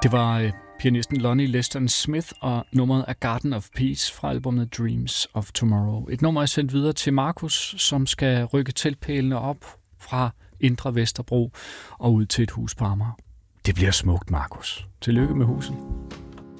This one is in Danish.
Det var pianisten Lonnie Liston Smith og nummeret A Garden of Peace fra albumet Dreams of Tomorrow. Et nummer er sendt videre til Markus, som skal rykke teltpælene op fra Indre Vesterbro og ud til et hus på Amager. Det bliver smukt, Markus. Tillykke med huset.